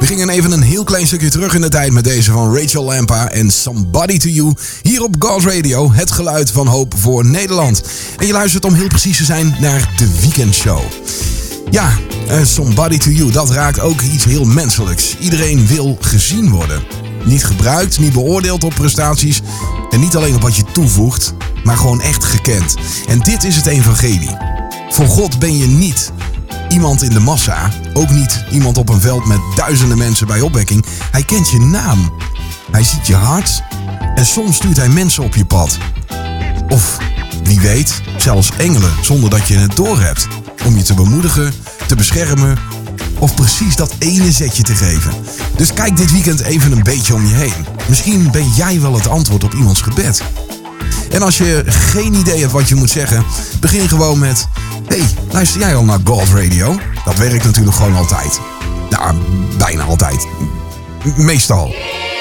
We gingen even een heel klein stukje terug in de tijd met deze van Rachel Lampa en Somebody to You. Hier op God Radio, het geluid van hoop voor Nederland. En je luistert om heel precies te zijn naar de weekendshow. Ja, Somebody to You, dat raakt ook iets heel menselijks. Iedereen wil gezien worden. Niet gebruikt, niet beoordeeld op prestaties. En niet alleen op wat je toevoegt, maar gewoon echt gekend. En dit is het evangelie. Voor God ben je niet iemand in de massa. Ook niet iemand op een veld met duizenden mensen bij opwekking. Hij kent je naam. Hij ziet je hart. En soms stuurt hij mensen op je pad. Of, wie weet, zelfs engelen zonder dat je het doorhebt. Om je te bemoedigen, te beschermen of precies dat ene zetje te geven. Dus kijk dit weekend even een beetje om je heen. Misschien ben jij wel het antwoord op iemands gebed. En als je geen idee hebt wat je moet zeggen, begin gewoon met: hey, luister jij al naar God Radio? Dat werkt natuurlijk gewoon altijd. Nou, bijna altijd. Meestal.